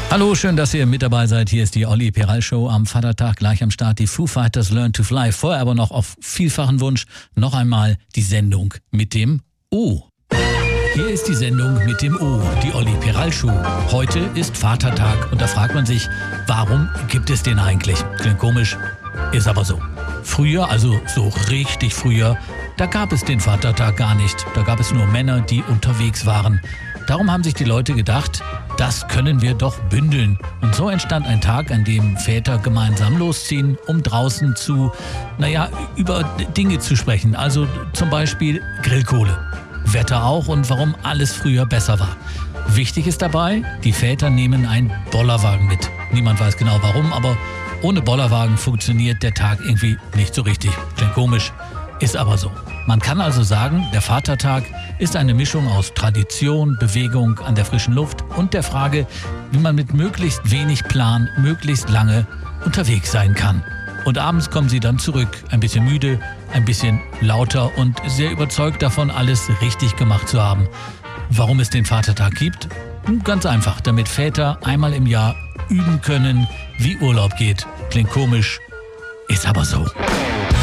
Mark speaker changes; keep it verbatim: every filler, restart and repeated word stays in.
Speaker 1: Hallo, schön, dass ihr mit dabei seid. Hier ist die Olli Peral Show am Vatertag, gleich am Start die Foo Fighters Learn to Fly. Vorher aber noch auf vielfachen Wunsch noch einmal die Sendung mit dem O. Hier ist die Sendung mit dem O, die Olli Peral Show. Heute ist Vatertag und da fragt man sich, warum gibt es den eigentlich? Klingt komisch, ist aber so. Früher, also so richtig früher, da gab es den Vatertag gar nicht. Da gab es nur Männer, die unterwegs waren. Darum haben sich die Leute gedacht, das können wir doch bündeln. Und so entstand ein Tag, an dem Väter gemeinsam losziehen, um draußen zu, naja, über Dinge zu sprechen. Also zum Beispiel Grillkohle. Wetter auch und warum alles früher besser war. Wichtig ist dabei, die Väter nehmen einen Bollerwagen mit. Niemand weiß genau warum, aber ohne Bollerwagen funktioniert der Tag irgendwie nicht so richtig. Klingt komisch, ist aber so. Man kann also sagen, der Vatertag ist eine Mischung aus Tradition, Bewegung an der frischen Luft und der Frage, wie man mit möglichst wenig Plan möglichst lange unterwegs sein kann. Und abends kommen sie dann zurück, ein bisschen müde, ein bisschen lauter und sehr überzeugt davon, alles richtig gemacht zu haben. Warum es den Vatertag gibt? Ganz einfach, damit Väter einmal im Jahr üben können, wie Urlaub geht. Klingt komisch, ist aber so.